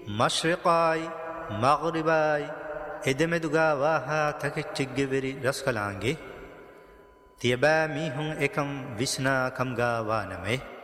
مشرقاي مغرباي إدمدوغا واها تكتشجبري رسكلانجي تيبا ميهون إكم وشنا كمغا وانمي